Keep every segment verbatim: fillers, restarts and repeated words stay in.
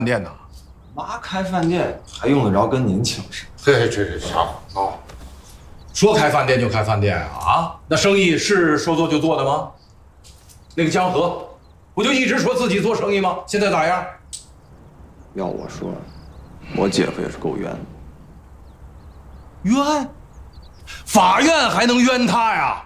店呢？ 妈开饭店还用得着跟您请示？ 这这这啥啊？说开饭店就开饭店啊？啊，那生意是说做就做的吗？那个江河，不就一直说自己做生意吗？现在咋样？ 要我说，我姐夫也是够冤的。 冤？法院还能冤他呀？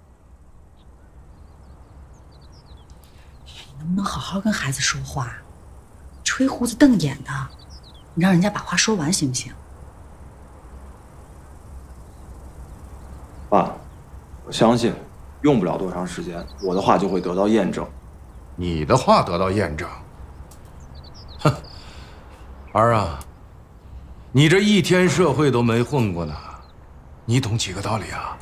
你能不能好好跟孩子说话？吹胡子瞪眼的，你让人家把话说完行不行？ 爸，我相信，用不了多长时间，我的话就会得到验证。 你的话得到验证？哼，儿啊，你这一天社会都没混过呢，你懂几个道理啊？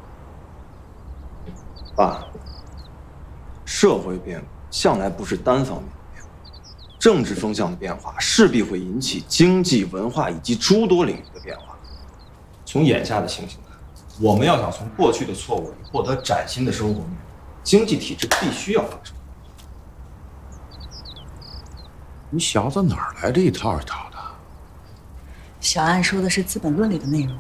爸，社会变革向来不是单方面的变化，政治风向的变化势必会引起经济、文化以及诸多领域的变化。从眼下的情形看，我们要想从过去的错误里获得崭新的生活面，经济体制必须要发生。 你小子哪儿来这一套一套的？ 小安说的是《资本论》里的内容，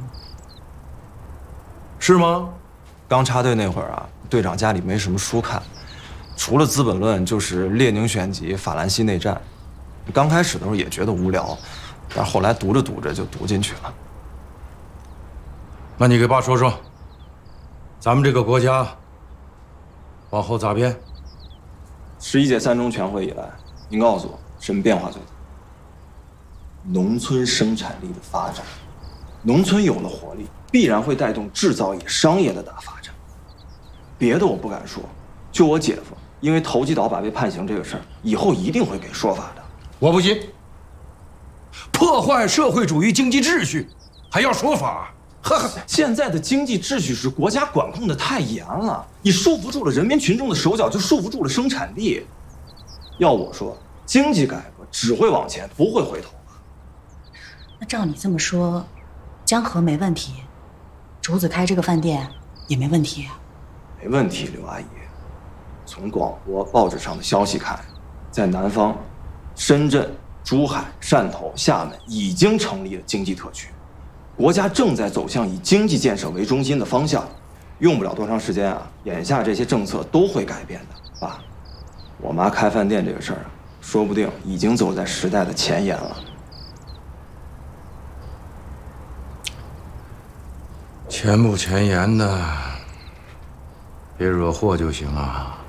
是吗？ 刚插队那会儿啊，队长家里没什么书看，除了《资本论》就是《列宁选集》《法兰西内战》。刚开始的时候也觉得无聊，但是后来读着读着就读进去了。 那你给爸说说，咱们这个国家往后咋变？ 十一届三中全会以来，您告诉我什么变化最大？农村生产力的发展，农村有了活力，必然会带动制造业、商业的大发展。别的我不敢说，就我姐夫因为投机倒把被判刑这个事儿，以后一定会给说法的。 我不信，破坏社会主义经济秩序，还要说法？呵呵， 现在的经济秩序是国家管控的太严了，你束缚住了人民群众的手脚，就束缚住了生产力。要我说，经济改革只会往前，不会回头。 那照你这么说，江河没问题，竹子开这个饭店也没问题。 没问题，刘阿姨。从广播、报纸上的消息看，在南方，深圳、珠海、汕头、厦门已经成立了经济特区，国家正在走向以经济建设为中心的方向。用不了多长时间啊，眼下这些政策都会改变的。爸，我妈开饭店这个事儿啊，说不定已经走在时代的前沿了。 前不前沿的，别惹祸就行啊。